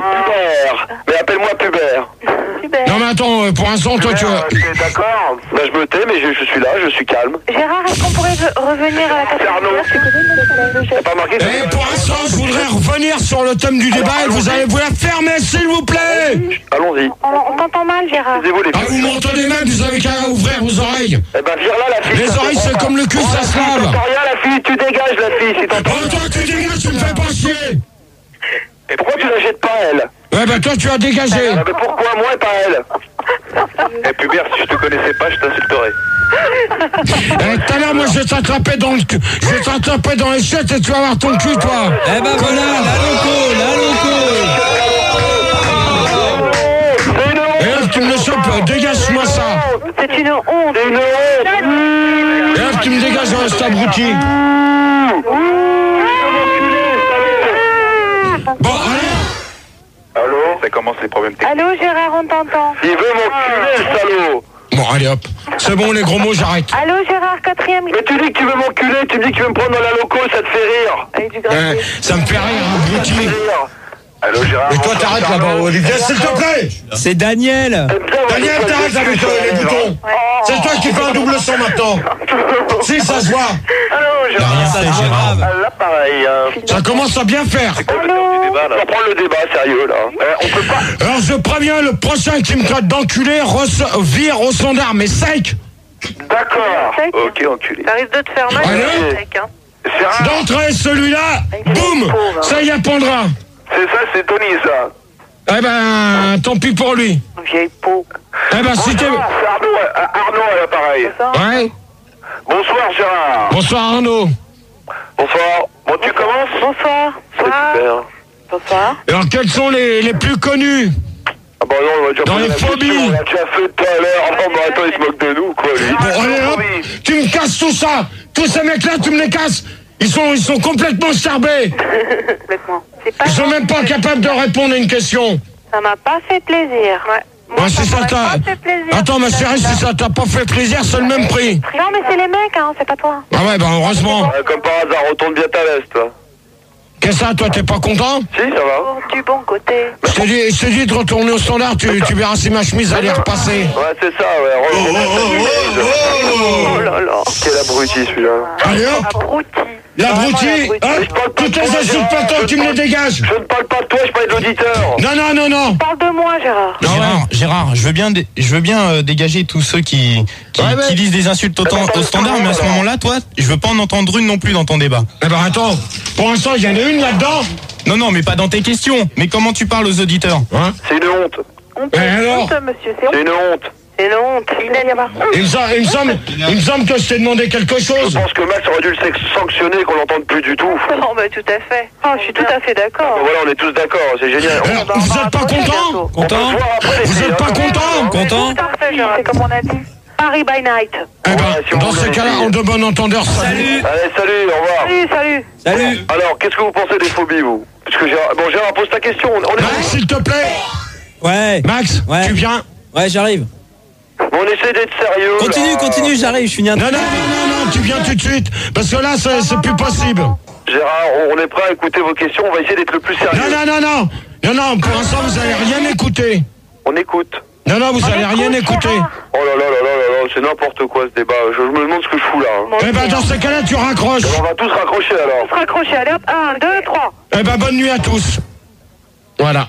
Pubert. Mais appelle-moi Pubert. Non mais attends, pour l'instant, toi tu vois... D'accord. Bah, je me tais, mais je suis là, je suis calme. Gérard, est-ce qu'on pourrait revenir à la question? T'as pas marqué? Pour l'instant, je voudrais revenir sur le thème du débat et vous allez vous la fermer, s'il vous plaît. Allons-y. On t'entend mal, Gérard. Taisez-vous les Ah, vous m'entendez mal, vous avez qu'à ouvrir vos oreilles. Eh ben, vire-la, la fille. Les oreilles, c'est comme le cul, ça se lave. T'entends rien, la fille, tu dégages, la fille, si t'entends. Oh, toi, tu dégages, tu me fais pas chier. Et pourquoi tu la jettes pas, elle? Ouais, bah toi, tu as dégagé. Ah, mais pourquoi moi et pas elle? Eh, Pubert, si je te connaissais pas, je t'insulterais. Tout à l'heure, moi, je vais t'attraper dans le cul. Je vais t'attraper dans les chiottes et tu vas avoir ton cul, toi. Eh ben voilà, la loco. Et là, tu me le chopes, dégage-moi ça. C'est une honte. C'est une honte. Et là, tu me dégages, reste abruti. Bon, allez. Allô? Ça commence les problèmes techniques. Allô, Gérard, on t'entend. Il veut m'enculer, le salaud. Bon, allez, hop. C'est bon, les gros mots, j'arrête. Allô, Gérard, quatrième. Mais tu dis que tu veux m'enculer, tu me dis que tu veux me prendre dans la loco, ça te fait rire. Avec du gravier. Ça me fait rire, abruti. Allô, Gérard? Et toi, t'arrêtes là-bas, Olivier, s'il te plaît. C'est Daniel. Daniel, t'arrêtes avec les boutons. C'est toi qui fais un double son maintenant. Si, ça se voit. Allô, Gérard? Ça, c'est grave. Là, pareil. Ça commence à bien faire. On va prendre le débat, sérieux, là. On peut pas... Alors, je préviens, le prochain qui me traite d'enculé vire au standard, mais sec. D'accord. Ok, enculé. Ça risque de te faire mal. Allô? Sec, hein. C'est rare. D'entrée, celui-là, boum, ça y appendra. C'est ça, c'est Tony, ça. Eh ben, tant pis pour lui. Vieille peau. Eh ben, si t'es... Bonsoir, c'est Arnaud à l'appareil. Ouais. Bonsoir, Gérard. Bonsoir, Arnaud. Bonsoir. Bon, tu commences? Bonsoir. C'est super. Bonsoir. Alors, quels sont les plus connus? Ah bah non, on va déjà Dans poser les la phobies. question, on l'a déjà fait tout à l'heure. Non, mais attends, il se moque de nous, quoi, lui. Bon, allez, hop, tu me casses tout ça. Tous ces mecs-là, tu me les casses. Ils sont complètement charbés. Complètement. C'est pas Ils sont même pas capables de répondre à une question. Ça m'a pas fait plaisir. Ouais. Moi, Ouais, si ça m'aurait t'a... pas fait plaisir. Attends, ma chérie, si ça t'a pas fait plaisir, c'est le même prix. Non, mais c'est les mecs, hein, c'est pas toi. Ah ouais, bah heureusement. Comme par hasard, retourne bien ta veste, toi. Qu'est-ce que ça, toi, t'es pas content? Si, ça va. Oh, du bon côté. Je t'ai dit de retourner au standard, tu verras si ma chemise allait repasser. Ouais, c'est ça, ouais. Oh là là. Quel abruti, celui-là. Allez hop, Abruti. l'abruti, Vraiment, hop, toutes les insultes maintenant, tu me les dégages. Je ne parle pas de toi, je parle de l'auditeur. Non. Parle de moi, Gérard. Gérard, je veux bien dégager tous ceux qui disent des insultes au standard, mais à ce moment-là, toi, je veux pas en entendre une non plus dans ton débat. Eh ben attends, pour l'instant, il y en a une là-dedans. Non, mais pas dans tes questions. Mais comment tu parles aux auditeurs? Hein? C'est une honte. Honte, alors honte, monsieur, c'est C'est honte. une honte. C'est une honte. Il y a pas honte. Il me semble que je t'ai demandé quelque Je chose. pense que Max aurait dû le sanctionner, qu'on l'entende plus du tout. Non, bah tout à fait. Oh, je suis tout à fait d'accord. Voilà, on est tous d'accord, c'est génial. Alors, vous êtes pas content? Content? Vous êtes pas content? Content? Parfait, Gérard, c'est comme on a dit. Paris by night. Eh Ouais, ben, si on dans voulait ces cas-là, essayer. en de bon entendeur, salut. Allez, salut, au revoir. Salut. Alors, qu'est-ce que vous pensez des phobies, vous? Parce que Gérard, pose ta question. On Max, est... s'il te plaît. Ouais. Max, Ouais. tu viens? Ouais, j'arrive. On essaie d'être sérieux. Continue, j'arrive, je finis un Non, tu viens tout de suite. Parce que là, c'est plus possible. Gérard, on est prêt à écouter vos questions. On va essayer d'être le plus sérieux. Non, pour l'instant, vous allez rien écouter. On écoute. Non, vous allez rien écouter. Oh là, c'est n'importe quoi ce débat. Je me demande ce que je fous là. Hein. Eh ben, dans ces cas-là, tu raccroches. On va tous raccrocher alors. On se raccroche, allez hop, 1, 2, 3. Eh ben, bonne nuit à tous. Voilà.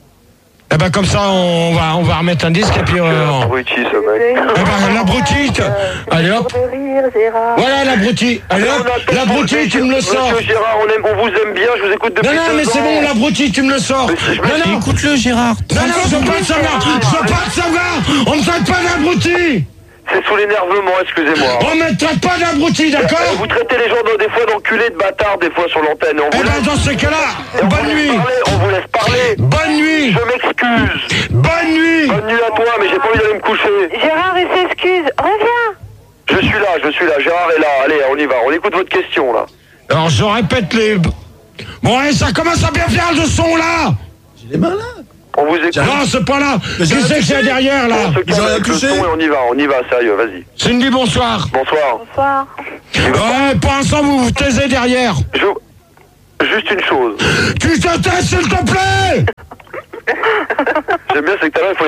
Eh ben, comme ça, on va remettre un disque et puis... Abruti ce mec. Eh ben, l'abruti, allez hop. Voilà l'abruti. Allez hop, l'abruti, tu me le sors. Monsieur Gérard, on vous aime bien, je vous écoute depuis Non, mais 2 c'est ans. bon, l'abruti, tu me le sors. Non. Écoute-le, Gérard. Non, je veux pas le savoir. Je veux pas le savoir. On me traite pas d'abruti. C'est sous l'énervement, excusez-moi. On me traite pas d'abruti, d'accord? Vous traitez les gens des fois d'enculés, de bâtards, des fois sur l'antenne. Eh ben, dans ces cas-là, bonne nuit. On vous laisse parler. Bonne nuit. Je m'excuse. Bonne nuit. Bonne nuit à toi, mais j'ai pas envie d'aller me coucher. Gérard, il s'excuse. Reviens. Je suis là. Gérard est là. Allez, on y va. On écoute votre question, là. Alors, je répète les... Bon, allez, ça commence à bien faire le son, là. J'ai les mains là. On vous écoute. Non, c'est pas là. Qui c'est que c'est derrière, là? On se calme avec le son et on y va, sérieux, vas-y. Cindy, bonsoir. Bonsoir. Bonsoir. Ouais, pour l'instant, vous vous taisez derrière. Juste une chose. Tu te tais, s'il te plaît.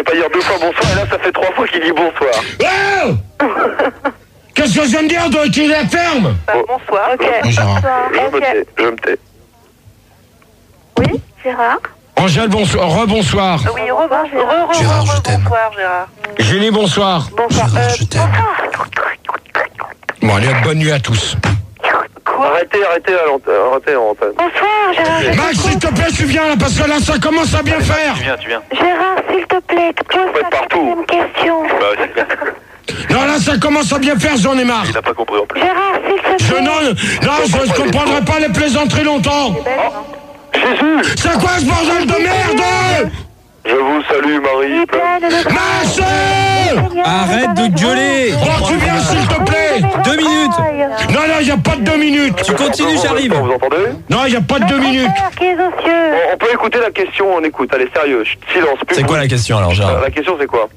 pas dire 2 fois bonsoir, et là, ça fait 3 fois qu'il dit bonsoir. Oh qu'est-ce que je viens de dire, toi, qu'il la ferme? Bonsoir. Ok. Je me tais. Oui, Gérard. Angèle, bonsoir, rebonsoir. Oui, Gérard, je t'aime. Bonsoir, Gérard. Julie, bonsoir. Bonsoir. Gérard, je t'aime. Bon, allez, bonne nuit à tous. Arrêtez en antenne. Bonsoir, Gérard. Max, s'il te plaît, tu viens là, parce que là, ça commence à bien faire. Tu viens. Gérard, s'il te plaît, pose peux la être partout. 4e question. Bah, c'est bien. Non, là, ça commence à bien faire, j'en ai marre. Il n'a pas compris en plus. Gérard, s'il te plaît. Je comprendrai pas les plaisanteries longtemps. Jésus! C'est quoi ce bordel de merde? Je vous salue, Marie. Max! Arrête de gueuler. Bon, tu viens, s'il te plaît. 2 minutes. Non, il n'y a pas de 2 minutes. Tu continues, j'arrive. Vous entendez? Non, il n'y a pas de 2 minutes. Qui est aux cieux. On peut écouter la question, on écoute. Allez, sérieux, silence. C'est quoi la question alors, Gérard? La question, c'est quoi?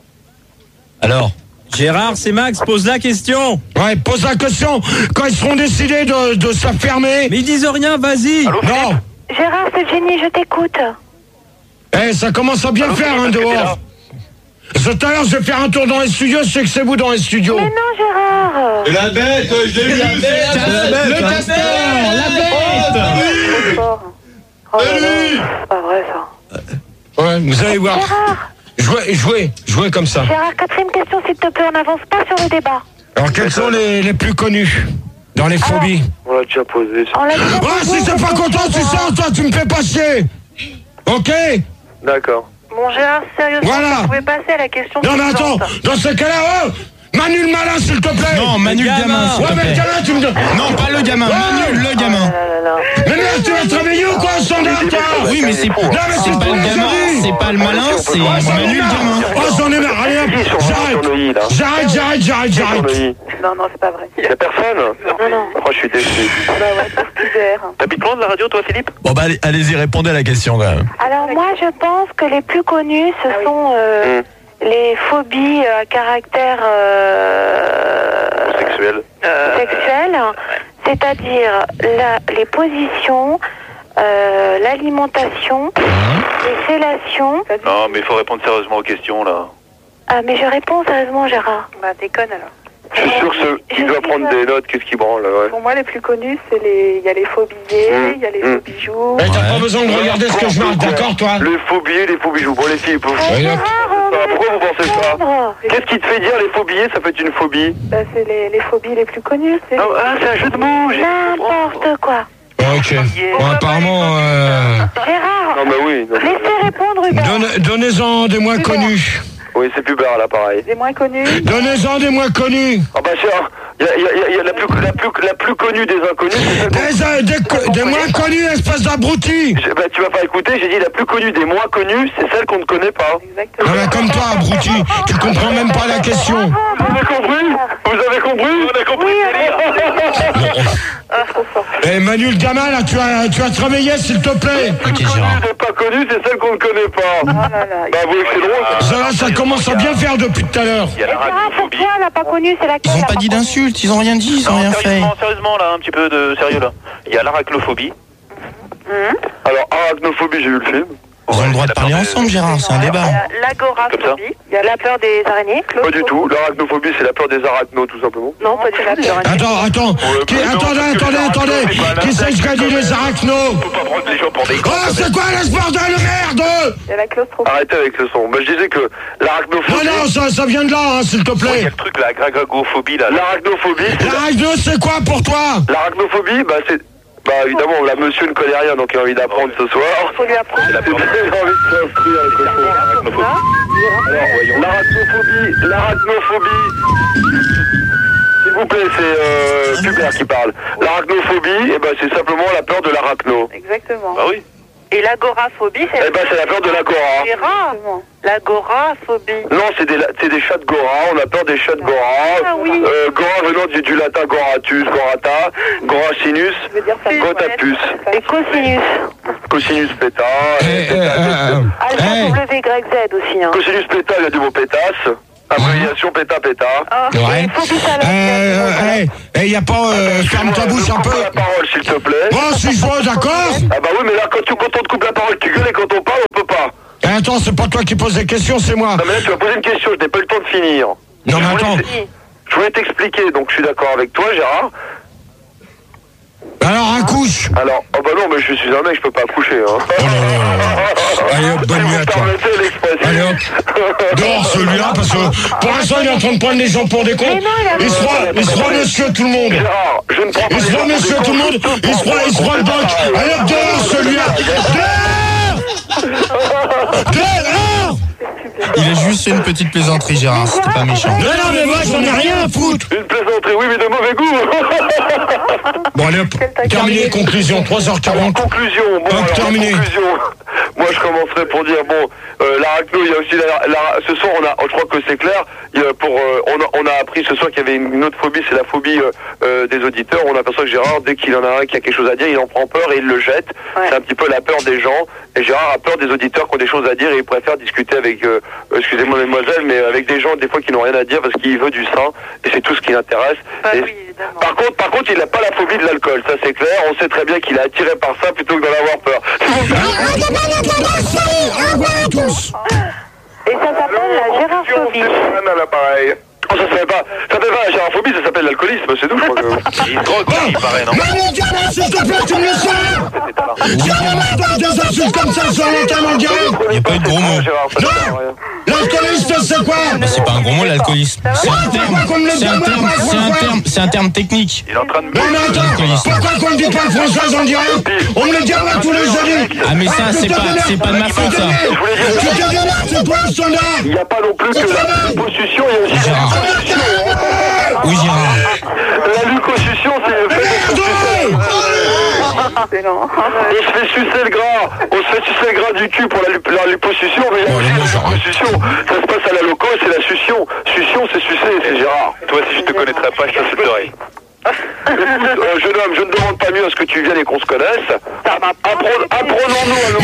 Alors, Gérard, c'est Max, pose la question. Ouais, pose la question. Quand ils seront décidés de s'affermer. Mais ils disent rien, vas-y. Non. Gérard, c'est Jenny, je t'écoute. Eh, ça commence à bien faire, hein, dehors. Tout à l'heure, je vais faire un tour dans les studios, je sais que c'est vous dans les studios. Mais non, Gérard. La bête, je l'ai vu. Le castor, la bête. Oh là là, c'est pas vrai, ça. Ouais, vous allez voir. Gérard, Jouez comme ça. Gérard, 4e question, s'il te plaît, on n'avance pas sur le débat. Alors, quels sont les plus connus dans les phobies? On l'a déjà posé. On l'a déjà Ah, si t'es pas content, tu sors, toi, tu me fais pas chier. Ok? D'accord. Bon, Gérard, sérieusement, Voilà. vous pouvez passer à la question Non, mais attends, suivante. dans ce cas-là, oh, Manu le malin, s'il te plaît. Non, Manu le gamin, s'il Ouais, te mais le plaît. gamin, tu me donnes. Non, pas le gamin, Manu le gamin. Mais merde, tu vas te réveiller ou quoi, standard, toi? Oui, mais c'est Non, mais c'est c'est pas toi, le gamin, Julie. c'est pas le malin, c'est Manu le gamin. Oh, j'en ai marre, allez hop, j'arrête. Non, non, c'est pas vrai. Y'a personne? Non, non. Oh, je suis déçu. Bah ouais, c'est bizarre. T'habites loin de la radio, toi, Philippe? Bon bah allez-y, répondez à la question quand même. Alors moi, je pense que les plus connus, ce sont les phobies à caractère Sexuel. sexuel, c'est-à-dire les positions, l'alimentation, les fellations. Non, mais il faut répondre sérieusement aux questions, là. Ah, mais je réponds sérieusement, Gérard. Bah déconne alors. Je suis sûr que il doit prendre des notes, qu'est-ce qui branle, ouais. Pour moi, les plus connus, c'est il y a les faux billets, il y a les faux bijoux. Mais t'as pas besoin de regarder ce que je marque, d'accord, toi? Les faux billets, les faux bijoux. Bon, les filles, pourquoi vous pensez ça? Qu'est-ce qui te fait dire les faux billets, ça peut être une phobie? Bah, c'est les phobies les plus connues. C'est Ah, c'est un jeu de mots. N'importe quoi. Ok. Bon, apparemment, Gérard, Non, mais oui. non. laissez répondre Hubert. donnez-en des moins connus. Oui, c'est Pubert, là, pareil. des moins connus. Donnez-en des moins connus. Ah bah cher, il y a la plus connue des inconnus, c'est celle Des moins connus, espèce d'abruti. Bah tu vas pas écouter, j'ai dit la plus connue des moins connues, c'est celle qu'on ne connaît pas. Exactement. Ah bah, comme toi, abruti. Tu comprends même pas la question. Vous avez compris? Vous avez compris? On a compris le délire. Eh, Manu le gamin, là, tu vas te réveiller, s'il te plaît. Ok, Gérard. Des pas connues, c'est celle qu'on ne connaît pas. Oh là là. Bah vous voyez que c'est drôle. Ça commence à bien faire depuis tout à l'heure. Il y a la Gérard, pour radiophobie. toi, elle n'a pas connu, c'est laquelle? Ils ont pas dit d'insultes, ils ont rien dit, ils ont rien fait. Sérieusement là, un petit peu de sérieux là. Il y a l'arachnophobie. Alors arachnophobie, j'ai vu le film. Ils ont le droit de parler ensemble, Gérard, c'est un débat. L'agoraphobie, il y a la peur des araignées. Pas du tout, l'arachnophobie c'est la peur des arachnos tout simplement. Non, pas du tout. Attends. Attendez. Qui c'est qui a dit les arachnos? Faut pas prendre les gens pour des cons. Oh, c'est quoi ce bordel de merde? Il y a la claustrophobie. Arrêtez avec le son. Bah, je disais que l'arachnophobie... Non, ça vient de là, hein, s'il te Il y a plaît. le truc, la gragophobie là. L'arachnophobie... L'arachno, c'est quoi pour toi? L'arachnophobie, bah c'est... Bah évidemment, là monsieur ne connaît rien, donc il a envie d'apprendre ce soir. Faut lui apprendre. Il a envie de s'inscrire avec le son. Alors, l'arachnophobie... S'il vous plaît, c'est Hubert qui parle. L'arachnophobie, eh ben, c'est simplement la peur de l'arachno. Exactement. Bah oui. Et l'agoraphobie, c'est Eh ben, c'est la peur de l'agora. Exactement. L'agoraphobie. Non, c'est des chats de Gora, on a peur des chats de Gora. Ah oui. Gora venant du latin Goratus, Gorata, Goracinus, Je veux dire ça. Gotapus, Et cosinus. Cosinus peta, Alpha WYZ aussi. Hein. Cosinus peta, il y a du mot pétasse, abréviation péta. Ouais. Y a pas... ferme ta bouche un peu. La parole, s'il te plaît. Bon, si je vois, d'accord. Ah bah oui, mais là, quand on te coupe la parole, tu gueules et quand on parle, on peut pas. attends, c'est pas toi qui poses des questions, c'est moi. Non mais là tu m'as posé une question, je n'ai pas eu le temps de finir. Non mais attends. Je voulais t'expliquer, donc je suis d'accord avec toi Gérard. Alors, accouche. Alors, oh bah non, mais je suis un mec, je peux pas accoucher. Hein. Oh là là. Allez hop, bonne nuit à toi. Allez hop, dehors celui-là, parce que pour l'instant il est en train de prendre les gens pour des cons. Il se croit monsieur tout le monde. Gérard, je ne prends pas Il se croit monsieur tout le monde. Il se croit le doc. Allez hop, dehors celui-là. Dehors. Il a juste fait une petite plaisanterie, Gérard, c'était pas méchant. Non, mais moi j'en ai rien à foutre. Une plaisanterie, oui, mais de mauvais goût. Bon, allez hop, terminé, conclusion, 3h40. Conclusion, bon, Hop, alors, terminé. conclusion. Moi, je commencerai pour dire, bon, l'arachno, il y a aussi ce soir, je crois que c'est clair, on a appris ce soir qu'il y avait une autre phobie, c'est la phobie des auditeurs. On aperçoit que Gérard, dès qu'il en a un qui a quelque chose à dire, il en prend peur et il le jette. Ouais. C'est un petit peu la peur des gens. Et Gérard a peur des auditeurs qui ont des choses à dire et il préfère discuter avec, excusez-moi mademoiselle, mais avec des gens des fois qui n'ont rien à dire parce qu'il veut du sang et c'est tout ce qui l'intéresse. Oui, par contre, il n'a pas la phobie de l'alcool, ça c'est clair. On sait très bien qu'il est attiré par ça plutôt que d'en avoir peur. Et ça s'appelle la gérophobie. Oh, ça s'appelle pas la gérophobie, ça s'appelle l'alcoolisme, c'est tout, je crois que... Il drogue, il paraît, non? S'il te plaît, tu me le sors. Jamais des insultes comme ça sur l'antenne en direct. Il n'y a pas eu de gros mots. Non. L'alcoolisme, c'est quoi? C'est pas un gros mot, l'alcoolisme. C'est un terme technique. Il est en train de... Non mais attends, pourquoi qu'on ne dit pas le français en direct? On me le dit moi tous les jeudis. Ah mais ça, c'est pas de ma faute, ça. Tu te dis c'est quoi le standard? Il n'y a pas non plus que la liposuction, il y a aussi la liposuction. Oui, Gérard. La liposuction, c'est le fait de... On se fait sucer le gras du cul pour la liposuction, mais il y a aussi la liposuction. Ça se passe à la loco et c'est la succion. Succion, c'est sucer, c'est Gérard. Toi, si je te connaîtrais pas, je t'insulterais. Écoute, jeune homme, je ne demande pas mieux à ce que tu viennes et qu'on se connaisse. Apprenons-nous à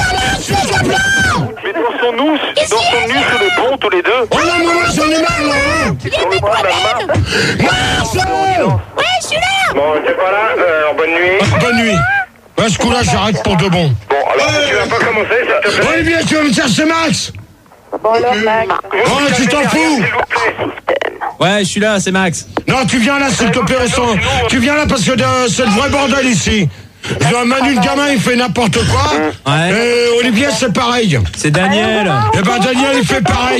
nous. Mais dansons-nous sur le pont tous les deux. Oh non, moi j'en ai marre là. Sur le pont d'Allemagne. Ouais, je suis là. Bon, t'es pas là, bonne nuit. Bonne nuit. À ce coup-là, j'arrête pour de bon. Bon, alors tu vas pas commencer, s'il te plaît. Olivier, tu vas me chercher Max? Bon alors Max. Oh, tu t'en fous? Ouais, je suis là, c'est Max. Non, tu viens là, s'il te plaît, tu viens là parce que c'est le vrai bordel ici. Manu, le gamin, il fait n'importe quoi. Ouais. Et Olivier, c'est pareil. C'est Daniel. Et ben Daniel, il fait pareil.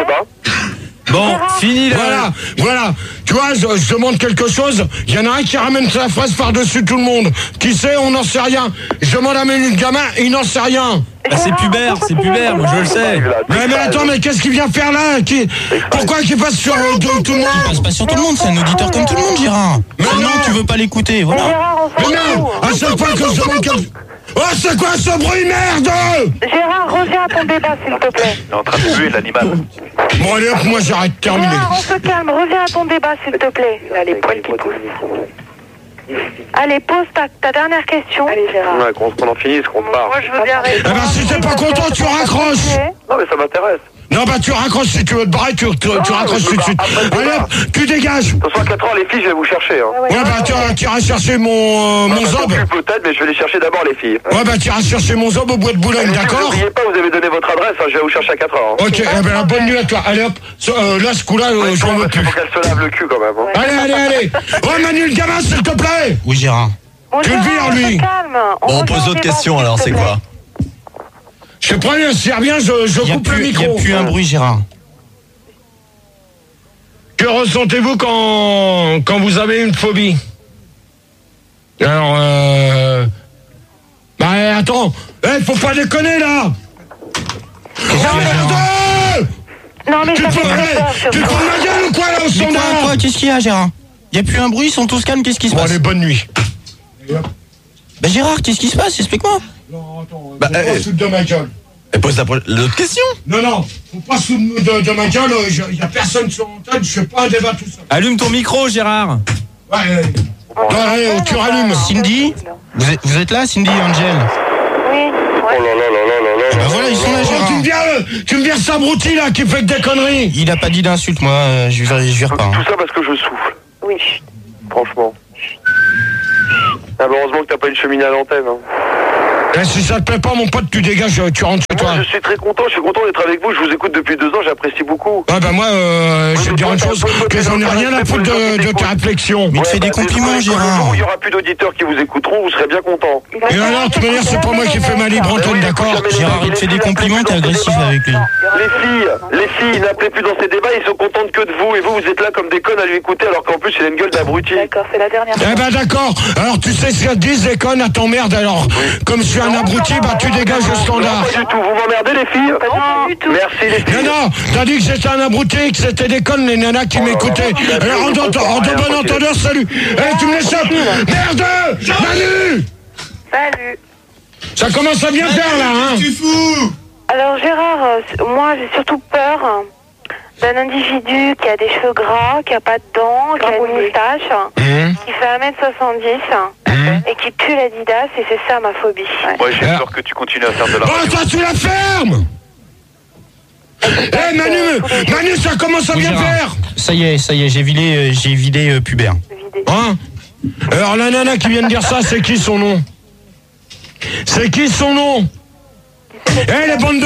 Bon, fini là. Voilà. Tu vois, je demande quelque chose. Il y en a un qui ramène sa fraise par-dessus tout le monde. Qui sait, on n'en sait rien. Je demande à Manu, le gamin, il n'en sait rien. Bah, c'est Pubert, moi je le sais. Mais attends, mais qu'est-ce qu'il vient faire là? Pourquoi qu'il passe sur tout le monde? Il passe pas sur tout le monde, c'est un auditeur comme tout le monde, Gérard. Mais non, tu veux pas l'écouter, voilà. Mais non, à chaque fois que je demande quelque... Oh, c'est quoi ce bruit, merde? Gérard, reviens à ton débat, s'il te plaît. Il est en train de tuer l'animal. Bon, allez hop, moi j'arrête, terminé. Gérard, on se calme, reviens à ton débat, s'il te plaît. Là, les poils qui poussent. Allez, pose ta dernière question. Allez, Gérard. Ouais, qu'on en finisse, qu'on part. Moi, je veux bien répondre. Eh ben, si t'es pas content, tu raccroches. Non, mais ça m'intéresse. Non, bah tu raccroches si tu veux te barrer, tu raccroches tout de suite. Allez hop, tu dégages. Ce soir, 4 ans, les filles, je vais vous chercher. Hein. Ouais, bah tu iras chercher mon zob. Peut-être, mais je vais les chercher d'abord, les filles. Ouais, bah tu iras chercher mon zob au bois de Boulogne, d'accord? N'oubliez pas, vous avez donné votre adresse, hein, je vais vous chercher à 4 heures. Hein. Ok, eh ben bonne nuit à toi. Allez hop, là, ce coup-là, j'en veux plus. Faut qu'elle se lave le cul quand même. Hein. Allez. Oh, Manu, le gamin, s'il te plaît. Oui, Gérard. Tu le vires, lui. Bon, on pose d'autres questions alors, c'est quoi? Je prends un bien, je coupe le micro. Il n'y a plus un bruit, Gérard. Que ressentez-vous quand vous avez une phobie? Alors, bah attends, faut pas déconner là. Non mais ça fait très peur. Tu te fous de ma gueule ou quoi là au standard? Quoi? Qu'est-ce qu'il y a, Gérard? Il n'y a plus un bruit, ils sont tous calmes, qu'est-ce qui se passe? Allez, bonne nuit. Bah Gérard, qu'est-ce qui se passe? Explique-moi. Non, attends, faut pas se foutre de ma gueule. Pose l'autre question. Non, faut pas se foutre de ma gueule, il y a personne sur l'antenne, je fais pas un débat tout seul. Allume ton micro, Gérard. Ouais, tu rallumes. Cindy, vous êtes là, Cindy et Angel? Oui. Bah voilà, ils sont là, Gérard. Tu me vires Sabrouti là qui fait que des conneries. Il a pas dit d'insulte, moi, je vire pas. Tout ça parce que je souffle. Oui. Franchement. Ah, bah, heureusement que t'as pas une cheminée à l'antenne. Hein. Si ça te plaît pas, mon pote, tu dégages, tu rentres chez toi. Je suis très content, je suis content d'être avec vous, je vous écoute depuis 2 ans, j'apprécie beaucoup. Ah bah moi, je vais te dire une chose, que j'en ai rien à foutre de tes réflexions. Mais tu fais des compliments, Gérard. Il y aura plus d'auditeurs qui vous écouteront, vous serez bien content. Et alors, de toute manière, c'est pas moi qui fais ma libre antenne, d'accord? Gérard, il te fait des compliments, t'es agressif avec lui. Les filles, n'appelez plus dans ces débats, ils sont contents que de vous, et vous êtes là comme des connes à lui écouter, alors qu'en plus, il a une gueule d'abruti. D'accord, c'est la dernière fois. Eh ben d'accord. Alors tu sais ce qu'elles disent les connes, elles t'emmerdent alors. Comme je suis un abruti, bah tu dégages le standard. Pas du tout, vous m'emmerdez les filles? Non, du tout. Merci les filles. Non, t'as dit que j'étais un abruti, que c'était des connes, les nanas qui m'écoutaient. Alors en de bon entendeur, salut. Eh, tu me laisses ça. Merde, Manu. Salut. Ça commence à bien faire là, hein. Tu fous? Alors Gérard, moi j'ai surtout peur d'un individu qui a des cheveux gras, qui a pas de dents, qui a une moustache, qui fait 1m70 et qui pue l'Adidas, et c'est ça ma phobie. Ouais, j'ai peur que tu continues à faire de la Bon, radio. toi tu la fermes. Eh Manu, ça commence à bien faire. Ça y est, j'ai vidé Pubert. Hein? Alors la nana qui vient de dire ça, c'est qui son nom? C'est qui son nom? Eh, les bandes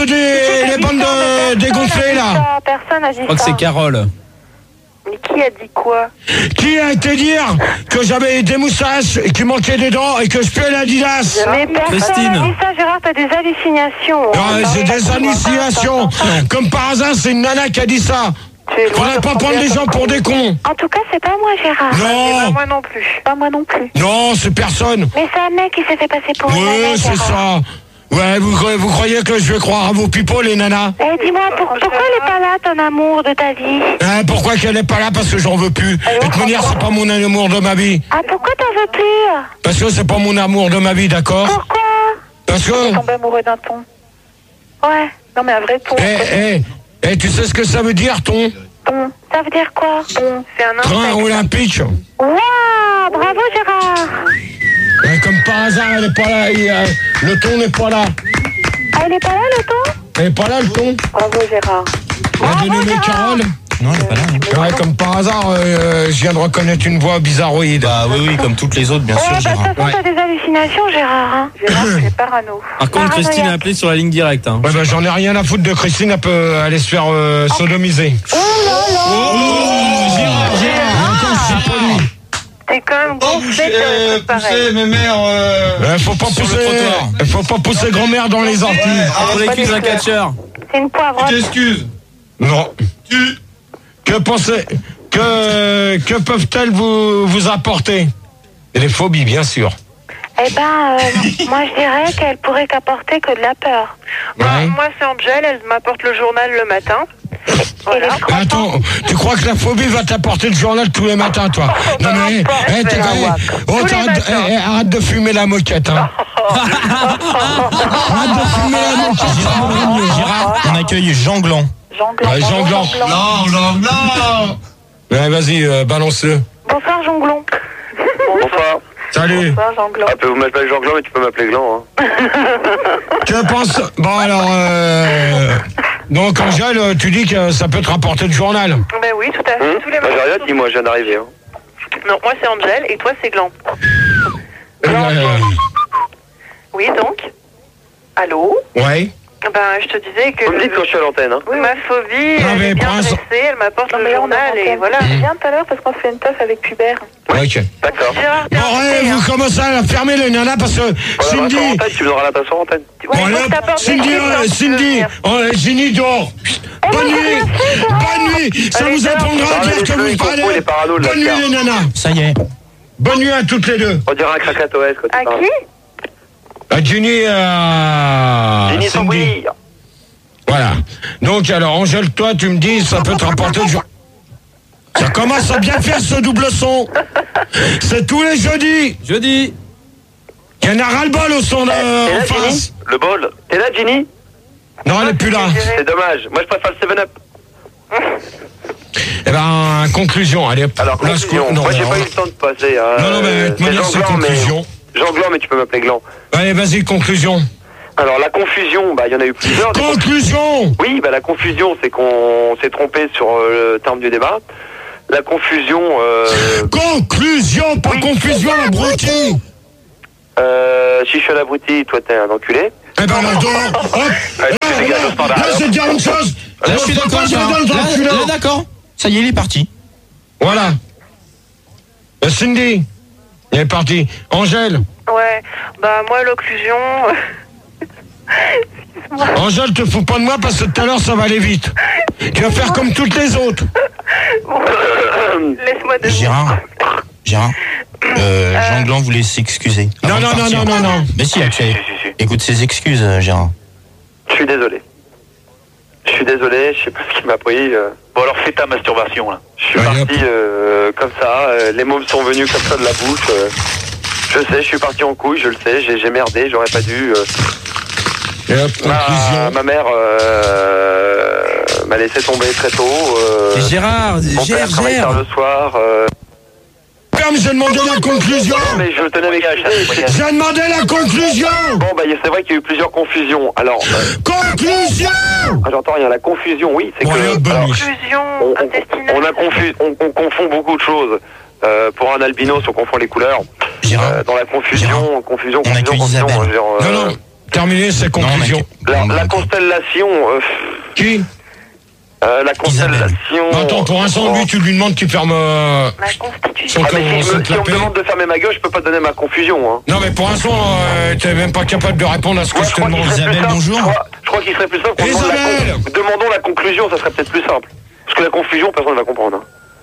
de dégonflées là. Personne a dit ça. Je crois que c'est Carole. Mais qui a dit quoi? Qui a été dire que j'avais des moustaches et qu'il manquait des dents et que je puais l'Adidas? Mais personne Christine. n'a dit ça, Gérard, t'as des hallucinations. C'est des hallucinations. Comme par hasard, c'est une nana qui a dit ça. Faudrait pas prendre les gens pour des cons. En tout cas, c'est pas moi, Gérard. Non, Moi non plus. Pas moi non plus. non, c'est personne. Mais c'est un mec qui s'est fait passer pour une nana, Ouais, c'est Gérard. ça. Ouais, vous croyez que je vais croire à vos pipeaux, les nanas? Eh, dis-moi, pourquoi elle est pas là, ton amour de ta vie? Pourquoi qu'elle est pas là? Parce que j'en veux plus. De toute manière, c'est pas mon amour de ma vie. Ah, pourquoi t'en veux plus? Parce que c'est pas mon amour de ma vie, d'accord? Pourquoi? Parce Je que... tombe amoureux d'un ton. Ouais, Non mais un vrai ton. Tu sais ce que ça veut dire, ton Ton. ça veut dire quoi? Ton. C'est un train insecte. olympique? Waouh, bravo Gérard. Comme par hasard, elle est pas là. Le ton n'est pas là. Ah, il est pas là, le ton? Elle est pas là, le ton. Bravo Gérard. La dénommée Carole. Non, elle est pas là. hein. Ouais, comme par hasard, je viens de reconnaître une voix bizarroïde. Bah oui, comme toutes les autres, bien sûr, Ouais, bah, de Gérard. toute façon, t'as des hallucinations, Gérard. Hein. Gérard, c'est parano. Par contre, Christine a appelé sur la ligne directe. Hein. Ouais, bah, j'en ai rien à foutre de Christine, elle peut aller se faire sodomiser. Gérard, encore, je suis poli. T'es quand même gonflé de trucs pareils. mes mères. Faut pas pousser grand-mère dans les orties. Entre les cuisses d'un catcheur. C'est une poivrotte. T'excuses. Non. Que peuvent-elles vous apporter? Les phobies, bien sûr. Eh ben, moi, je dirais qu'elle pourrait qu'apporter que de la peur. Ouais. Moi c'est Angèle, elle m'apporte le journal le matin. Et les croissants. Attends, tu crois que la phobie va t'apporter le journal tous les matins, toi? Non mais, arrête de fumer la moquette, hein. Arrête de fumer la moquette. Gérard, on accueille Jean Gland. Jean Gland. Non. Ouais, vas-y, balance-le. Bonsoir, Jonglon. Bonsoir. Salut. Bonsoir Jean-Claude. Ah, vous m'appelez Jean Gland, mais tu peux m'appeler Gland, hein. Tu penses... Bon, alors... Donc, Angèle, tu dis que ça peut te rapporter le journal. Ben oui, tout à fait. Tous les Moi, j'ai rien dit, moi, je viens d'arriver, hein. Non, moi c'est Angèle et toi c'est Gland. Oui donc. Allô? Ouais. Ben je te disais que... Vous me dites quand je suis à l'antenne, hein. Oui, ma phobie, Non, elle mais est bien pour l'instant- dressée, elle m'apporte le journal et voilà. Viens tout à l'heure parce qu'on fait une teuf avec Hubert. Ok. D'accord. Gérard, t'es Bon, invité, hein. vous commencez à fermer les nanas parce que Voilà, Cindy... en antenne, tu me donneras la passe en antenne. Oui, Bon, il faut allez, que t'apportes des Cindy, chiffres quand tu veux Cindy, venir. Ginny dehors. Bonne nuit. Bonne nuit. Ça Allez, vous apprendra à Allez, dire que les vous il parlez. comprend, il est parano, le Bonne nuit, Lascar. les nanas. Ça y est. Bonne nuit à toutes les deux. On dirait un Krakatoès quand tu À parles. qui? À Ginny, Ginny Cindy. Sombri. Voilà. Donc, alors, Angèle, toi, tu me dis, ça peut te rapporter le jour. Ça commence à bien faire ce double son. C'est tous les jeudis. Jeudi. Il y en a ras-le-bol au son T'es là, en face. Ginny? Le bol. T'es là, Ginny? Non, elle n'est plus là. C'est dommage. Moi, je préfère le 7-Up. Eh ben, conclusion. Allez, hop. Alors, Là, conclusion. non, Moi, j'ai non, pas eu le temps de passer. non, mais de toute manière, c'est conclusion. Jean Gland, mais tu peux m'appeler Gland. Allez, vas-y, conclusion. Alors, la confusion, bah, il y en a eu plusieurs. Conclusion. Oui, bah, la confusion, c'est qu'on s'est trompé sur le terme du débat. La confusion... Conclusion, pas confusion, abruti. Si je suis un abruti, toi t'es un enculé. Eh ben, là, c'est dire une chose. Là, je suis d'accord, Gérard. Là, d'accord. Ça y est, il est parti. Voilà. Cindy, il est parti. Angèle. Ouais, bah moi l'occlusion... Angèle, te fous pas de moi parce que tout à l'heure ça va aller vite. Tu vas faire comme toutes les autres. Laisse-moi de... Gérard. Jean Gland voulait s'excuser. Non. Mais si, Axel. Écoute ses excuses, Gérard. Je suis désolé, je sais pas ce qui m'a pris. Bon alors fais ta masturbation là. Je suis parti comme ça, les mots me sont venus comme ça de la bouche. Je sais, je suis parti en couille, je le sais, j'ai merdé, j'aurais pas dû. Ma mère m'a laissé tomber très tôt. Gérard, mon père travaille tard le soir. Ferme, j'ai demandé la conclusion. Mais je tenais mes gages. J'ai demandé la conclusion. Bon bah c'est vrai qu'il y a eu plusieurs confusions. Alors. Conclusion. J'entends rien. La confusion, oui, c'est que. Confusion intestinale. On confond beaucoup de choses. Pour un albinos, on confond les couleurs. Dans la confusion. Non. Terminé, c'est conclusion. La constellation. Qui? La constellation. Attends, pour un sang, lui, tu lui demandes qu'il ferme. La constitution. Si on me demande de fermer ma gueule, je peux pas donner ma confusion. Hein. Non, mais pour un sang, t'es même pas capable de répondre à ce que je te demande. Isabelle, bonjour. Je crois qu'il serait plus simple. Demandons la conclusion, ça serait peut-être plus simple. Parce que la confusion, personne ne va comprendre.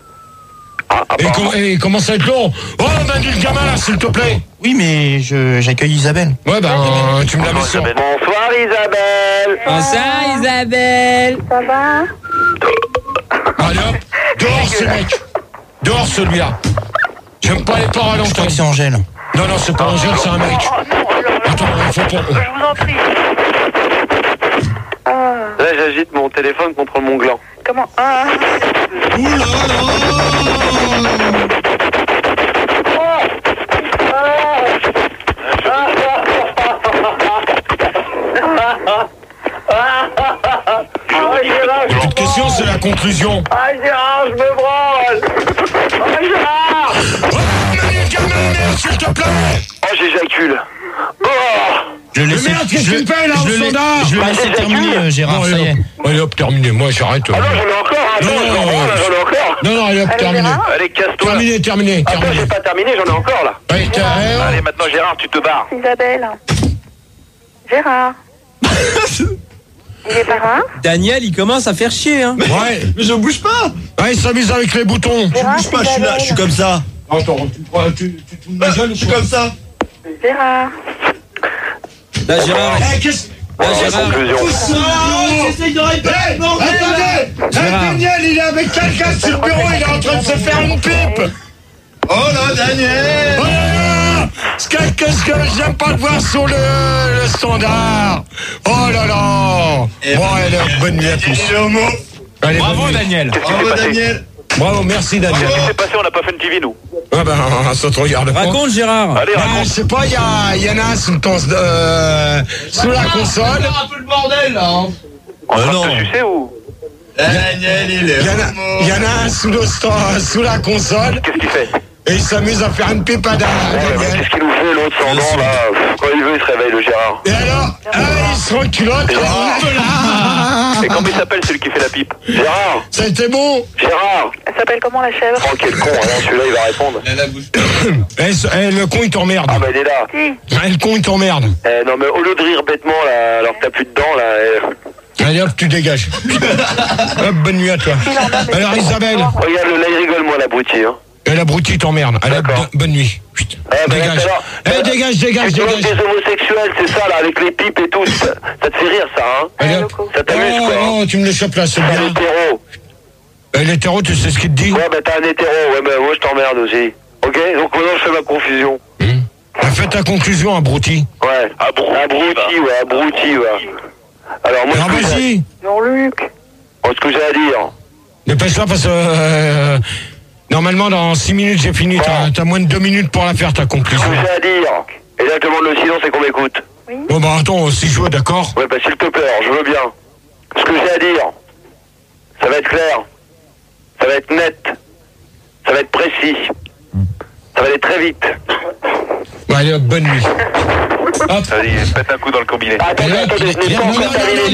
Et comment ça va être long? Oh, Manu le gamin là, s'il te plaît. Oui, mais j'accueille Isabelle. Ouais, tu me la mets sur. Bonsoir Isabelle. Bonsoir Isabelle. Ça va? Allez hop, dehors ce mec. Dehors celui-là. J'aime pas les paroles en Je crois que c'est Angèle. Non, c'est pas Angèle, c'est un mec. Attends, il faut pas. Je vous en prie. Là, j'agite mon téléphone contre mon gland. Comment? Toute question, c'est la conclusion. Ah Gérard, je me branle. Ah Gérard. Oh, Manu le gamin, s'il te plaît. Oh, j'éjacule. Oh. Mais merde, qu'est-ce que tu me fais là au standard? Je le laisse terminer, Gérard, ça y est. Allez hop, terminé, moi j'arrête. Ah non, j'en ai encore. J'en ai encore. Non, allez hop, terminé. Allez, casse-toi. Terminé. Attends, j'ai pas terminé, j'en ai encore là. Allez, maintenant Gérard, tu te barres. Isabelle. Gérard. Il est pas rare? Daniel, il commence à faire chier, hein. Ouais. Mais je bouge pas. Ouais, il s'amuse avec les boutons. Gérard, Je bouge pas, je suis là, je suis comme ça. Attends, tu te fous de ma gueule ou Je suis quoi? comme ça. Gérard. Là, Gérard. Conclusion. J'essaye de répéter. Non, Attendez. Daniel, il est avec quelqu'un sur le bureau, il est en train de se faire une pipe. Oh là, Daniel. Oh là là. Qu'est-ce que j'aime pas le voir sur le standard. Oh là là. Bon, allez, bonne nuit à tous. Allez, Bravo, Daniel. Bravo, Daniel. Bravo, merci Daniel. Qu'est-ce qui s'est passé? On n'a pas fait une TV, nous. Ah ben, ça te regarde pas. Raconte, Gérard. Allez, Je sais pas, il y en a sous la console. Un peu le bordel là. On va te sucer ou? Daniel, il est. Il y en a un sous la console. Qu'est-ce qu'il fait? Et il s'amuse à faire une pépade. Qu'est-ce qu'il nous fait l'autre sans dents là? Quand il veut, il se réveille, le Gérard. Et alors, il se reculotte. Et comment il s'appelle celui qui fait la pipe? Gérard. Ça a été bon. Gérard. Elle s'appelle comment la chèvre? Oh, quel con, alors celui-là il va répondre. Elle a bouche. Le con, il t'emmerde. Ah bah il est là. Le con, il t'emmerde. Non mais au lieu de rire bêtement là, alors que t'as plus de dents là. Allez hop, tu dégages. Hop, bonne nuit à toi. Alors Isabelle. Regarde, là il rigole moi l'abruti. Hein. Et l'abruti t'emmerde. Allez, D'accord. bonne nuit. Chut. Dégage. Dégage. Des homosexuels, c'est ça là, avec les pipes et tout. Ça te fait rire ça, hein? Allez, hop. Ça t'amuse quoi? Oh, tu me le chopes là, c'est T'as un bien. hétéro. L'hétéro, tu sais ce qu'il te dit? Ouais, bah t'as un hétéro, ouais, bah moi je t'emmerde aussi. Ok? Donc maintenant je fais ma confusion. Fais ta conclusion, abruti. Ouais. Abruti, ouais. Alors moi, Alors vas-y. Jean-Luc. ce que j'ai à dire. Dépêche-toi parce que normalement dans 6 minutes j'ai fini. T'as moins de 2 minutes pour la faire ta Ce conclusion. que j'ai à dire. Et là je demande le silence et qu'on m'écoute. Bon bah attends, si je veux, d'accord. Ouais, bah s'il te plaît, je veux bien. Ce que j'ai à dire, ça va être clair. Ça va être net. Ça va être précis. Ça va aller très vite. Allez hop, bonne nuit. Hop. Allez, pète un coup dans le combiné. Attendez, je n'ai pas encore terminé.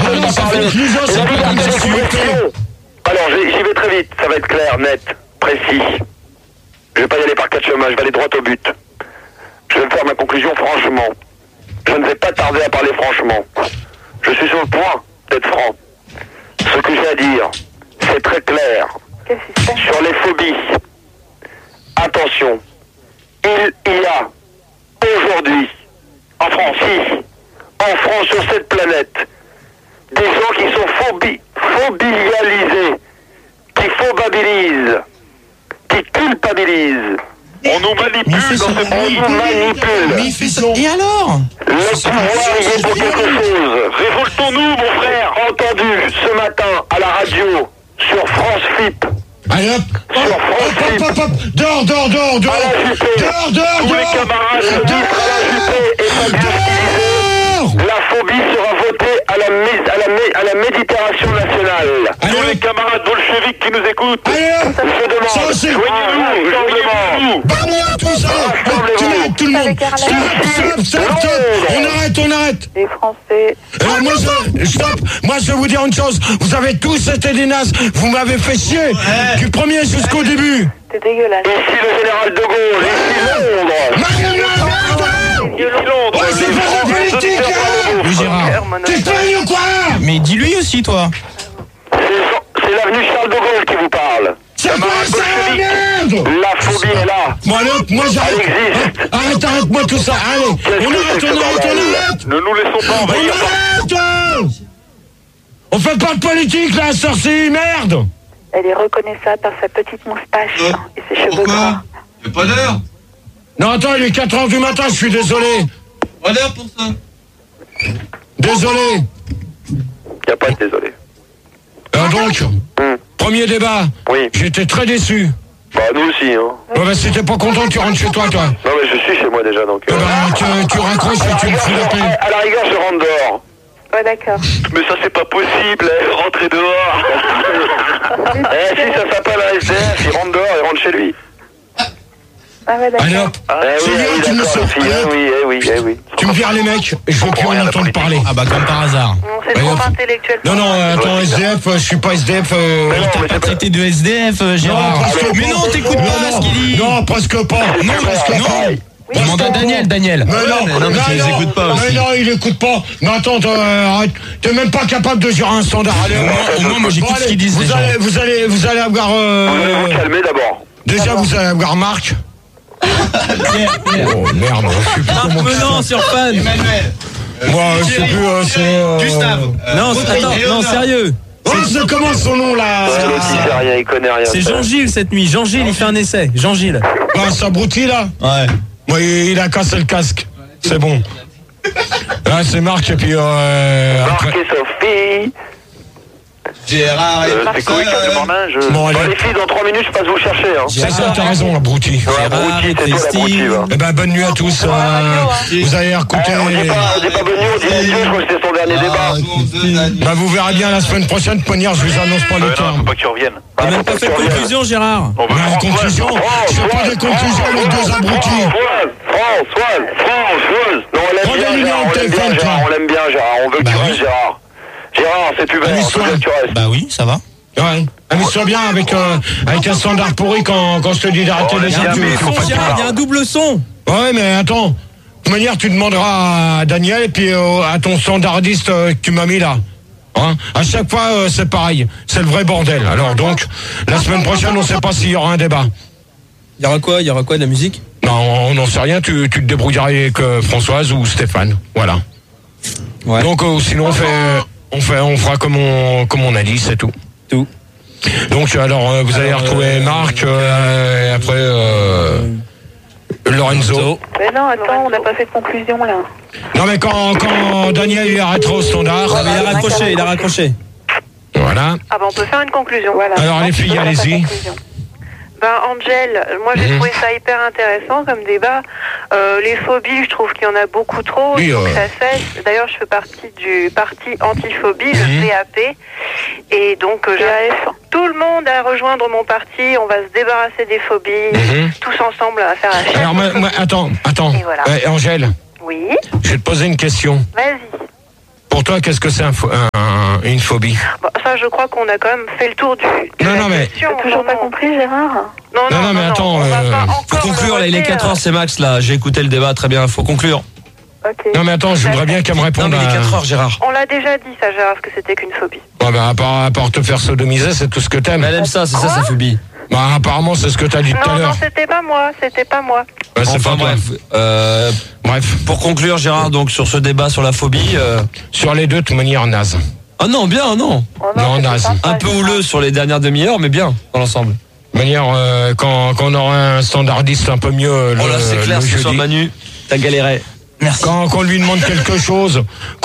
Alors, j'y vais très vite, ça va être clair, net, précis. Je vais pas y aller par quatre chemins, je vais aller droit au but. Je vais me faire ma conclusion franchement. Je ne vais pas tarder à parler franchement. Je suis sur le point d'être franc. Ce que j'ai à dire, c'est très clair. Sur les phobies, attention, il y a aujourd'hui, en France, sur cette planète, des gens qui sont phobialisés, qui phobabilisent, qui culpabilisent. On nous manipule dans ce monde. On nous manipule. Et alors? Le pouvoir y est pour quelque chose. Révoltons-nous, mon frère. Entendu ce matin à la radio sur France FIP. Allez hop. Sur France FIP. Hop. Dehors. À la Juppé. Tous les camarades se disent à la Juppé et Fabien disait, la phobie sera votée à la méditation nationale. Tous les camarades bolcheviques qui nous écoutent. Allez hop. Je demande. Ça aussi. Joignez-nous. Parlez-moi tout ça. Tu m'arrêtes tout le monde. Stop. On arrête. Les Français. Alors stop. Moi, je vais vous dire une chose. Vous avez tous été des nazes. Vous m'avez fait chier. Du premier jusqu'au début. C'est dégueulasse. Ici le général de Gaulle. Ici Londres. C'est pas de politique, hein. Oui, Gérard. T'es fini ou quoi? Mais dis-lui aussi, toi. C'est l'avenue Charles de Gaulle qui vous parle. C'est quoi ça, merde? La phobie est là. Moi j'arrête. Arrête-moi tout ça. Allez, on arrête. Ne nous laissons pas envahir. On fait pas de politique là, sorcier, merde. Elle est reconnaissable par sa petite moustache et ses cheveux gras. Y'a pas d'heure? Non, attends, il est 4h du matin, je suis désolé. Pas d'heure pour ça? Désolé. Y'a pas de désolé. Donc, premier débat. Oui. J'étais très déçu. Bah nous aussi, hein. Ouais, bah si t'es pas content, tu rentres chez toi. Non mais je suis chez moi déjà donc. Tu raccroches et tu me fous la paix. À la rigueur je rentre dehors. Ouais, d'accord. Mais ça c'est pas possible, rentrer dehors. Si ça s'appelle un SDF, il rentre dehors, il rentre chez lui. Ah ouais, d'accord. Allez hop. Oui, tu me d'accord, sors. oui. Tu me vires les mecs, je veux plus en entendre parler. Ah bah comme par hasard. C'est trop intellectuel. Non, attends, SDF, je suis pas SDF. Il t'a pas traité de SDF, Gérard. Mais non, t'écoutes pas ce qu'il dit. Non, presque pas. Non. Demande à Daniel. Mais tu les écoutes pas aussi. Mais non, il écoute pas. Mais attends, arrête. T'es même pas capable de gérer un standard. Allez, Au moins, moi j'écoute ce qu'ils disent. Vous allez avoir. Vous allez vous calmer d'abord. Déjà, vous allez avoir Marc. Oh merde, je sais plus comment. Menant sur fan. Emmanuel. Moi, je sais plus, c'est. Gustave. Non, sérieux. Oh, c'est comment son nom là? L'autre il sait rien, il connaît rien. C'est Jean-Gilles cette nuit. Jean-Gilles, il fait un essai. Jean-Gilles. Bah, ça abruti là? Ouais. Moi, il a cassé le casque. C'est bon. Là, c'est Marc et puis. Marc et Sophie. Gérard et C'est quoi le Mornin? Bon, allez. Les filles, dans 3 minutes, je passe vous chercher. Hein. C'est ça, t'as raison, l'abruti. Abruti, c'est toi l'abruti, va. Eh ben, bonne nuit à tous. Vous allez écouter. On dit pas bonne nuit, on dit adieu, je crois que c'était son dernier débat. Bah, vous verrez bien la semaine prochaine, Poignard, je vous annonce pas le Non, terme. faut pas que tu reviennes. T'as même pas fait de conclusion, Gérard. On veut Mais en conclusion, je fais pas des conclusions avec deux abrutis. Françoise. Non, on l'aime bien, Gérard, on l'aime bien, Gérard. On veut que tu restes, Gérard. Gérard, c'est plus belle, on veut que tu restes. Bah oui, ça va. Ouais. Amuse-toi bien avec un standard pourri quand je te dis d'arrêter les gens. Gérard, il y a un double son. Ouais, mais attends. De toute manière, tu demanderas à Daniel et puis à ton standardiste que tu m'as mis là. Hein, à chaque fois, c'est pareil. C'est le vrai bordel. Alors donc, la semaine prochaine, on ne sait pas s'il y aura un débat. Il y aura quoi de la musique? Non, on n'en sait rien. Tu te débrouilleras avec Françoise ou Stéphane. Voilà. Ouais. Donc, sinon, on fera comme on a dit, c'est tout. Tout. Donc, alors, vous allez retrouver Marc, et après Lorenzo. Mais non, attends, on n'a pas fait de conclusion là. Non, mais quand Daniel il arrêtera au standard. Ah, mais il a raccroché. Voilà. Ah ben on peut faire une conclusion. Voilà. Alors, les filles, allez-y. Ben Angel, moi j'ai trouvé ça hyper intéressant comme débat. Les phobies, je trouve qu'il y en a beaucoup trop. Oui, il faut que ça cesse. D'ailleurs, je fais partie du parti antiphobie, le PAP. Et donc, tout le monde à rejoindre mon parti. On va se débarrasser des phobies. Tous ensemble à faire la chasse. Alors, attends. Et voilà. Angèle. Oui. Je vais te poser une question. Vas-y. Pour toi, qu'est-ce que c'est une phobie? Bon, ça, je crois qu'on a quand même fait le tour du. Non, mais. T'as toujours pas compris, Gérard? Non, mais attends. Faut conclure, là, il est 4h, c'est Max, là. J'ai écouté le débat, très bien, faut conclure. Okay. Non, mais attends, je voudrais bien qu'elle me réponde. Non, mais il est 4h, Gérard. On l'a déjà dit, ça, Gérard, que c'était qu'une phobie. Ouais, bah, à part te faire sodomiser, c'est tout ce que t'aimes. Mais elle aime ça, c'est ça sa phobie. Bah, apparemment, c'est ce que t'as dit tout à l'heure. Non, c'était pas moi. Bah, c'est enfin, pas toi. Bref. Pour conclure, Gérard, donc, sur ce débat sur la phobie. Sur les deux, de toute manière, naze. Ah non, bien, non. Non, naze. Un peu houleux sur les dernières demi-heures, mais bien, dans l'ensemble. De manière, quand on aura un standardiste un peu mieux. Oh là, c'est clair, ce soir, Manu, t'as galéré. Merci. Quand on lui demande quelque chose,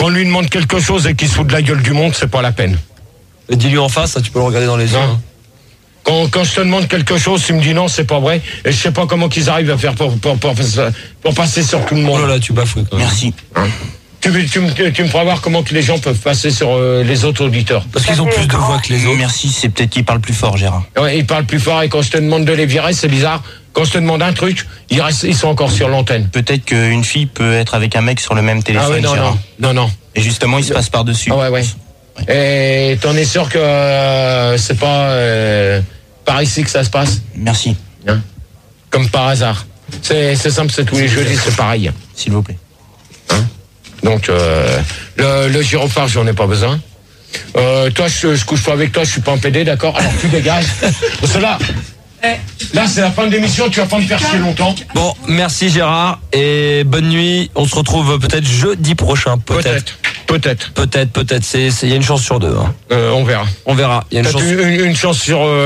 et qu'il se fout de la gueule du monde, c'est pas la peine. Et dis-lui en face, ça, tu peux le regarder dans les yeux. Hein. Quand je te demande quelque chose, tu me dis non, c'est pas vrai, et je sais pas comment qu'ils arrivent à faire pour passer sur tout le monde. Oh là là, tu bafoues. Merci. Hein? Tu me feras voir comment tous les gens peuvent passer sur les autres auditeurs. Parce qu'ils ont plus de voix que les autres. Merci, c'est peut-être qu'ils parlent plus fort, Gérard. Ouais, ils parlent plus fort, et quand je te demande de les virer, c'est bizarre. Quand je te demande un truc, ils sont encore sur l'antenne. Peut-être qu'une fille peut être avec un mec sur le même téléphone, ah ouais, Gérard. Non. Et justement, il se passe par-dessus. Ah ouais. Et t'en es sûr que c'est pas par ici que ça se passe? Merci. Hein? Comme par hasard. C'est simple, c'est tous les jeudis, c'est pareil. S'il vous plaît. Hein? Donc, le gyrophare, j'en ai pas besoin. Toi, je couche pas avec toi, je suis pas un PD, d'accord? Alors, tu dégages. Parce que là, c'est la fin de l'émission, tu vas pas me faire chier longtemps. Bon, merci Gérard, et bonne nuit. On se retrouve peut-être jeudi prochain, peut-être. Peut-être. Il y a une chance sur deux. Hein. On verra. Il y a une chance. Une chance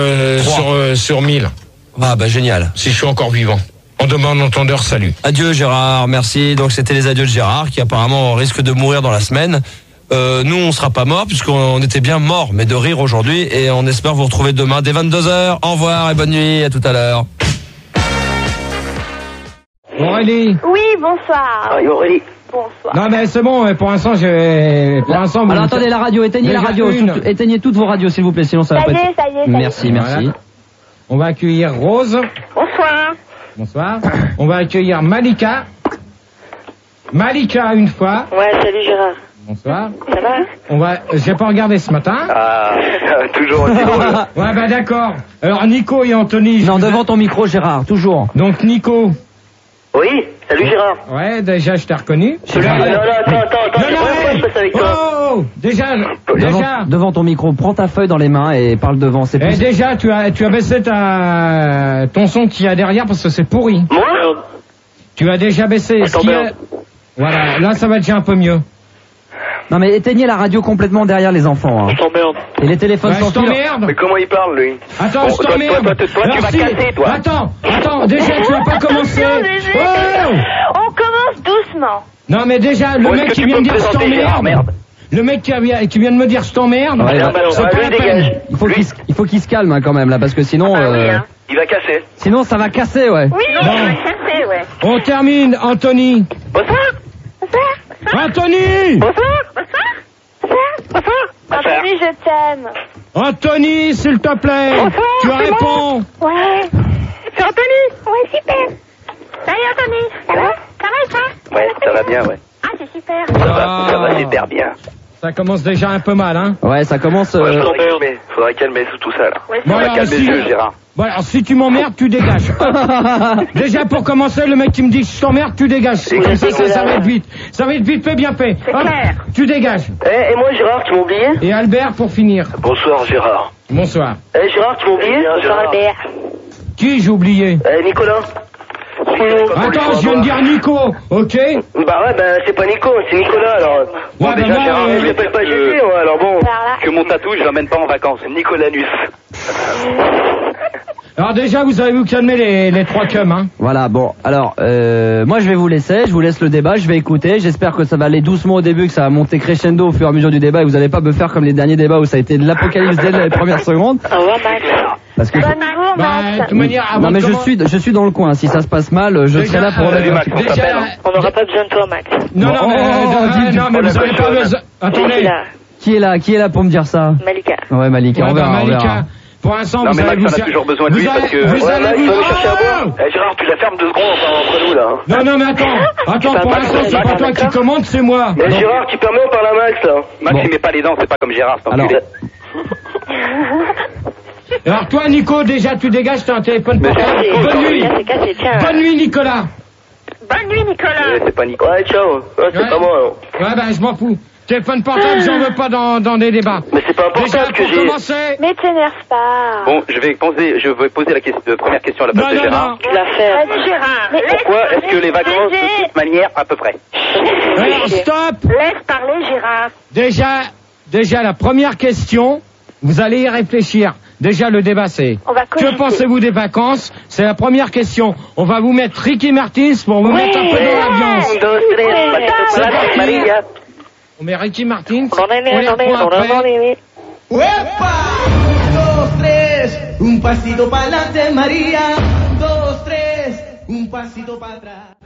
sur 1000. Ah bah génial. Si je suis encore vivant. En demande entendeur, salut. Adieu Gérard, merci. Donc c'était les adieux de Gérard qui apparemment risque de mourir dans la semaine. Nous on sera pas morts puisqu'on était bien morts, mais de rire aujourd'hui, et on espère vous retrouver demain dès 22h. Au revoir et bonne nuit, à tout à l'heure. Aurélie. Oui, bonsoir. Aurélie. Bonsoir. Non mais c'est bon, pour l'instant Alors attendez, la radio, éteignez la radio, éteignez toutes vos radios s'il vous plaît, sinon ça va pas être... Ça y est. Merci. Voilà. On va accueillir Rose. Bonsoir. On va accueillir Malika une fois. Ouais, salut Gérard. Bonsoir. Ça va? J'ai pas regardé ce matin. Ah, toujours aussi drôle. Ouais, bah d'accord. Alors Nico et Anthony. Non, devant ton micro Gérard, toujours. Donc Nico. Oui, salut Gérard. Ouais, déjà je t'ai reconnu. Non, attends, je passe avec toi. Oh, déjà. Devant ton micro, prends ta feuille dans les mains et parle devant. C'est plus... déjà, tu as baissé ton son qu'il y a derrière parce que c'est pourri. Moi? Tu as déjà baissé. Voilà, là ça va déjà un peu mieux. Non mais éteignez la radio complètement derrière les enfants. Hein. Je t'emmerde. Et les téléphones sans fil. Mais comment il parle lui? Attends, je t'emmerde. Toi, tu vas casser, toi. Attends, déjà tu vas pas commencer. On commence doucement. Non mais déjà, le mec qui vient de dire je t'emmerde. Le mec qui vient de me dire je t'emmerde. C'est pas la peine. Il faut qu'il se calme hein, quand même là, parce que sinon... Il va casser. Sinon ça va casser, ouais. Oui, il va casser, ouais. On termine, Anthony. Bonsoir. Anthony. Anthony, je t'aime. Anthony, s'il te plaît. Tu réponds. Ouais. C'est Anthony. Ouais, super. Salut Anthony. Ça va? Ça va et toi? Ouais, ça va bien, ouais. Ah, c'est super. Ça va super bien. Ça commence déjà un peu mal, hein. Ouais, ça commence... Faudrait calmer tout ça, là. Ouais, Faudrait calmer le jeu, Gérard. Bon, alors si tu m'emmerdes, tu dégages. Déjà pour commencer, le mec qui me dit que je t'emmerde, tu dégages. Comme ça va être vite. Ça va être vite fait, bien fait. C'est clair. Tu dégages. Et moi, Gérard, tu m'as oublié? Et Albert pour finir. Bonsoir, Gérard. Bonsoir. Gérard, tu m'as oublié? Bonsoir Albert. Qui j'ai oublié? Nicolas. Attends, je viens de dire Nico, ok? Bah ouais, c'est pas Nico, c'est Nicolas, alors. Ouais, déjà, moi, Gérard, je l'appelle pas Gégé, ouais, alors bon. Que mon tatou, je l'emmène pas en vacances. Nicolanus. Alors déjà, vous avez vous calmer les trois cums, hein. Voilà, bon, alors, moi je vais vous laisser, je vous laisse le débat, je vais écouter, j'espère que ça va aller doucement au début, que ça va monter crescendo au fur et à mesure du débat, et vous allez pas me faire comme les derniers débats où ça a été de l'apocalypse dès les premières secondes. Au revoir, Max. Parce que Bonne journée, Max. De toute manière, avant non mais de je suis dans le coin, si ça se passe mal, je serai là pour Salut, Max, on déjà, t'appelle. On n'aura pas besoin de toi, Max. Non, Oh, mais vous avez pas besoin. Attendez. Qui est là pour me dire ça? Malika. Ouais, Malika, Ouais, on verra. Malika, pour l'instant, Non, vous mais allez Max, vous on a toujours besoin de lui parce que. vous allez Max, vous- va chercher à boire. Gérard, tu la fermes 2 secondes, on parle entre nous, là. hein. Non, mais attends, pour l'instant, c'est pas toi qui commande, c'est moi. Mais Gérard, qui permet, on parle à Max, là. Max, Bon. il met pas les dents, c'est pas comme Gérard, c'est Alors. enculé. Alors toi, Nico, déjà, tu dégages, t'as un téléphone Mais portable. c'est- Bonne nuit. C'est cassé, tiens. Bonne nuit, Nicolas. Bonne nuit, Nicolas. C'est pas Nico. Ouais, ciao. C'est Ouais. pas moi, alors. Ouais, ben, je m'en fous. Téléphone portable, j'en veux pas dans des débats. Mais c'est pas un Déjà, portable que pour j'ai. commencer... Mais t'énerve pas. Bon, je vais poser la première question à la place de Gérard. Tu la fais. Vas-y, Gérard. Pourquoi est-ce que les vacances, de toute manière, à peu près? Alors, stop. Laisse parler, Gérard. Déjà, la première question, vous allez y réfléchir. Déjà, le débat, c'est... On va Que cogiter. pensez-vous des vacances? C'est la première question. On va vous mettre Ricky Martin pour vous mettre un peu dans l'ambiance. 1, 2, 3, C'est Maria. On met Ricky Martin. On est On les reprend après. ¡Uepa! 2, 3, un pasito para adelante, María. 2, 3, un pasito para atrás.